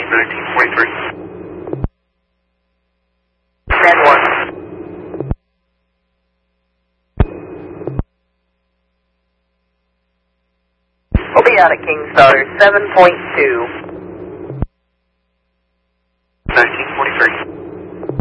1943. Stand 1. We'll be out at Kingstar 7.2. 1943.